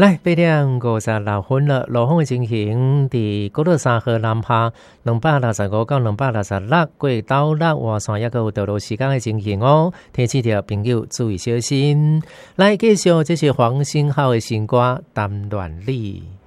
来8:56了，路况的情形，伫国道3号南下265到266过斗六换线，也有道路施工的情形哦，提醒着朋友注意小心。来继续，这是黄星浩的新歌《谈恋爱》。